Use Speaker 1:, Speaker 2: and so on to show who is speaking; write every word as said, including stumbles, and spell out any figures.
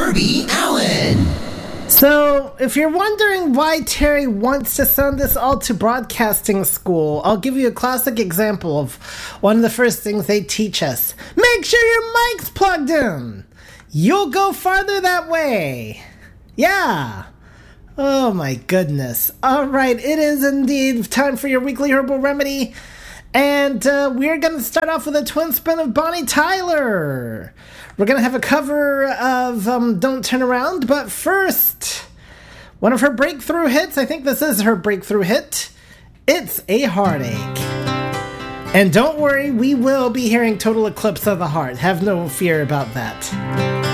Speaker 1: Herbie Allen.
Speaker 2: So, if you're wondering why Terry wants to send us all to broadcasting school, I'll give you a classic example of one of the first things they teach us. Make sure your mic's plugged in. You'll go farther that way. Yeah. Oh my goodness. All right, it is indeed time for your weekly herbal remedy. And uh, we're going to start off with a twin spin of Bonnie Tyler. We're going to have a cover of um, Don't Turn Around, but first, one of her breakthrough hits. I think this is her breakthrough hit. It's A Heartache. And don't worry, we will be hearing Total Eclipse of the Heart. Have no fear about that.